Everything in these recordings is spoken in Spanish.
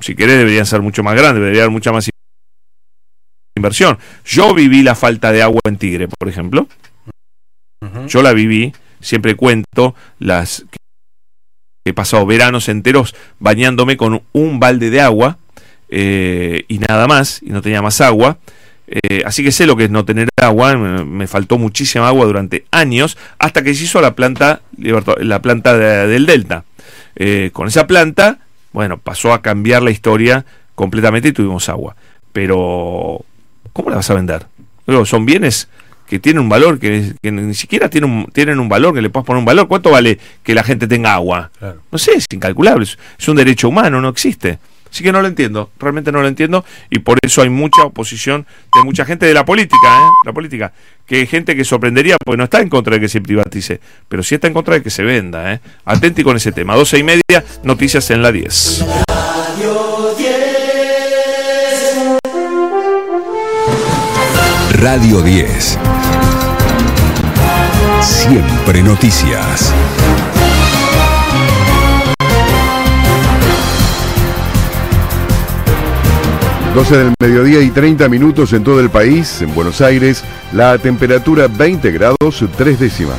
si querés deberían ser mucho más grandes, debería haber mucha más inversión. Yo viví la falta de agua en Tigre, por ejemplo. Yo la viví, siempre cuento las que he pasado veranos enteros bañándome con un balde de agua y nada más, y no tenía más agua. Así que sé lo que es no tener agua. Me faltó muchísima agua durante años, hasta que se hizo la planta del Delta. Con esa planta, bueno, pasó a cambiar la historia completamente y tuvimos agua. Pero ¿cómo la vas a vender? Luego, son bienes que tienen un valor, que ni siquiera tienen un valor, que le puedas poner un valor. ¿Cuánto vale que la gente tenga agua? Claro. No sé, es incalculable, es un derecho humano, no existe. Así que no lo entiendo, realmente no lo entiendo, y por eso hay mucha oposición de mucha gente de la política, que hay gente que sorprendería porque no está en contra de que se privatice, pero sí está en contra de que se venda. Atenti con ese tema. 12:30, noticias en la 10. Radio 10. Siempre noticias. 12 del mediodía y 30 minutos en todo el país. En Buenos Aires, la temperatura 20 grados 3 décimas.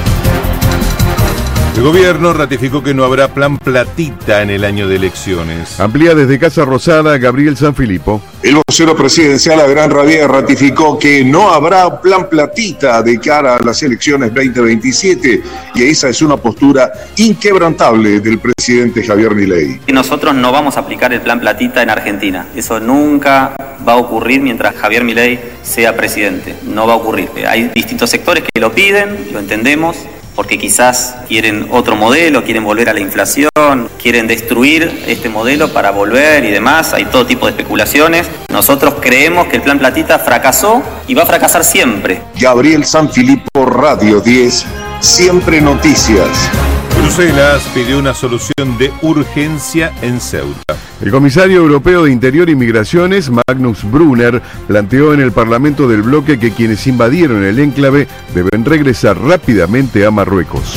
El gobierno ratificó que no habrá plan platita en el año de elecciones. Amplía desde Casa Rosada Gabriel Sanfilippo. El vocero presidencial Adrián Rabier ratificó que no habrá plan platita de cara a las elecciones 2027 y esa es una postura inquebrantable del presidente Javier Milei. Nosotros no vamos a aplicar el plan platita en Argentina. Eso nunca va a ocurrir mientras Javier Milei sea presidente. No va a ocurrir. Hay distintos sectores que lo piden, lo entendemos, porque quizás quieren otro modelo, quieren volver a la inflación, quieren destruir este modelo para volver y demás. Hay todo tipo de especulaciones. Nosotros creemos que el plan platita fracasó y va a fracasar siempre. Gabriel Sanfilippo, Radio 10, Siempre Noticias. Bruselas pidió una solución de urgencia en Ceuta. El comisario europeo de Interior y Migraciones, Magnus Brunner, planteó en el Parlamento del bloque que quienes invadieron el enclave deben regresar rápidamente a Marruecos.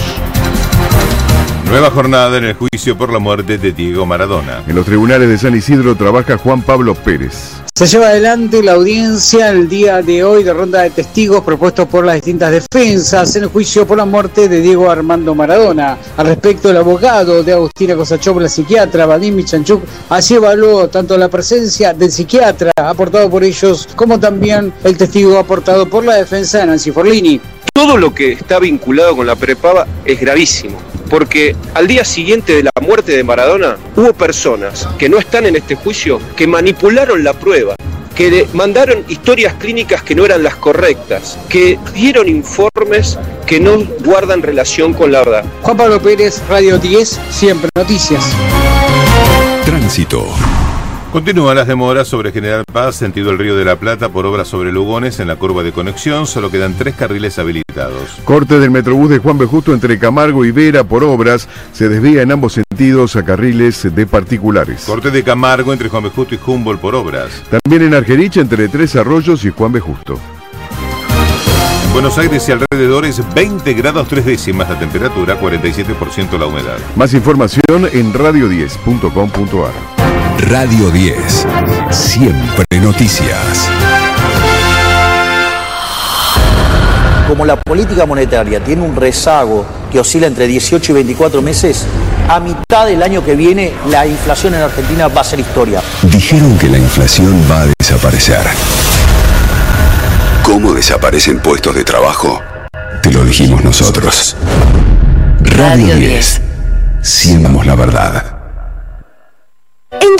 Nueva jornada en el juicio por la muerte de Diego Maradona. En los tribunales de San Isidro trabaja Juan Pablo Pérez. Se lleva adelante la audiencia el día de hoy de ronda de testigos propuestos por las distintas defensas en el juicio por la muerte de Diego Armando Maradona. Al respecto, el abogado de Agustina Kosachov, la psiquiatra Vadim Michanchuk, así evaluó tanto la presencia del psiquiatra aportado por ellos como también el testigo aportado por la defensa de Nancy Forlini. Todo lo que está vinculado con la prepaga es gravísimo, porque al día siguiente de la muerte de Maradona hubo personas que no están en este juicio que manipularon la prueba, que mandaron historias clínicas que no eran las correctas, que dieron informes que no guardan relación con la verdad. Juan Pablo Pérez, Radio 10, Siempre Noticias. Tránsito. Continúan las demoras sobre General Paz, sentido el Río de la Plata, por obras sobre Lugones en la curva de conexión. Solo quedan 3 carriles habilitados. Corte del Metrobús de Juan B. Justo entre Camargo y Vera por obras. Se desvía en ambos sentidos a carriles de particulares. Corte de Camargo entre Juan B. Justo y Humboldt por obras. También en Argerich entre Tres Arroyos y Juan B. Justo. En Buenos Aires y alrededores 20 grados 3 décimas la temperatura, 47% la humedad. Más información en radio10.com.ar. Radio 10. Siempre noticias. Como la política monetaria tiene un rezago que oscila entre 18 y 24 meses, a mitad del año que viene la inflación en Argentina va a ser historia. Dijeron que la inflación va a desaparecer. ¿Cómo desaparecen puestos de trabajo? Te lo dijimos nosotros. Radio 10. Siempre la verdad.